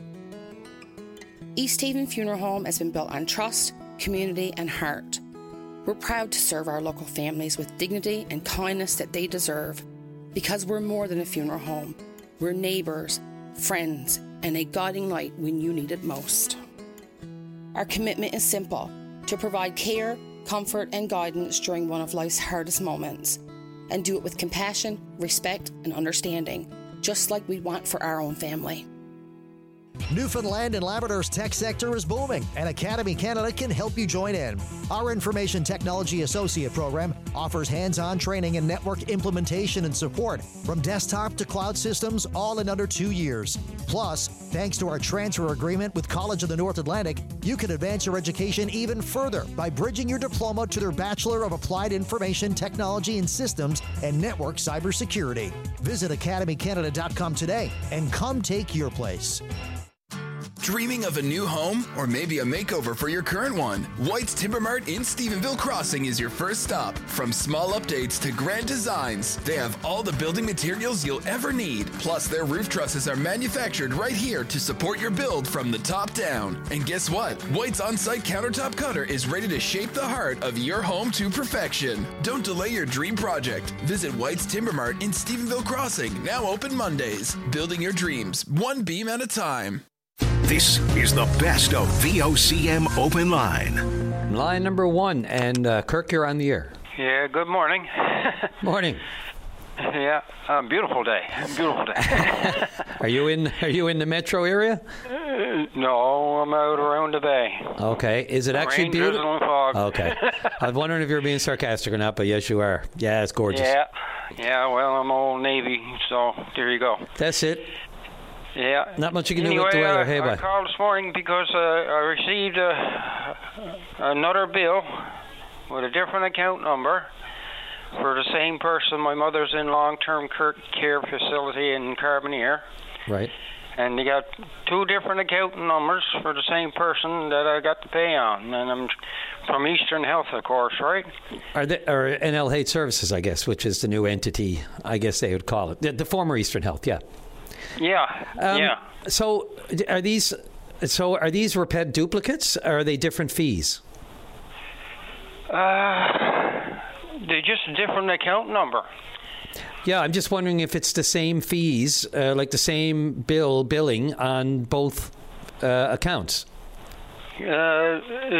East Haven Funeral Home has been built on trust, community, and heart. We're proud to serve our local families with dignity and kindness that they deserve, because we're more than a funeral home. We're neighbours, friends, and a guiding light when you need it most. Our commitment is simple: to provide care, comfort, and guidance during one of life's hardest moments, and do it with compassion, respect, and understanding, just like we want for our own family. Newfoundland and Labrador's tech sector is booming, and Academy Canada can help you join in. Our Information Technology Associate program offers hands-on training in network implementation and support, from desktop to cloud systems, all in under two years. Plus, thanks to our transfer agreement with College of the North Atlantic, you can advance your education even further by bridging your diploma to their Bachelor of Applied Information Technology and Systems and Network Cybersecurity. Visit academy canada dot com today and come take your place. Dreaming of a new home or maybe a makeover for your current one? White's Timber Mart in Stephenville Crossing is your first stop. From small updates to grand designs, they have all the building materials you'll ever need. Plus, their roof trusses are manufactured right here to support your build from the top down. And guess what? White's on-site countertop cutter is ready to shape the heart of your home to perfection. Don't delay your dream project. Visit White's Timber Mart in Stephenville Crossing, now open Mondays. Building your dreams, one beam at a time. This is the best of V O C M Open Line. Line number one, and uh, Kirk, you're on the air. Yeah, good morning. Morning. Yeah, uh, beautiful day. Beautiful day. Are you in? Are you in the metro area? Uh, no, I'm out around the bay. Okay. Is it actually Rain, beautiful? drizzle, and fog. Okay. I was wondering if you were being sarcastic or not, but yes, you are. Yeah, it's gorgeous. Yeah, yeah. Well, I'm Old Navy, so there you go. That's it. Yeah. Not much you can anyway, do with the weather. I, Hey, I bye. called this morning because uh, I received uh, another bill with a different account number for the same person. My mother's in long-term care facility in Carbonear. Right. And they got two different account numbers for the same person that I got to pay on. And I'm from Eastern Health, of course, right? Are they, or N L H Services, I guess, which is the new entity, I guess they would call it. The, the former Eastern Health, yeah. Yeah, um, yeah. So are these so are these Reped duplicates, or are they different fees? Uh, they're just a different account number. Yeah, I'm just wondering if it's the same fees, uh, like the same bill billing on both uh, accounts. Uh,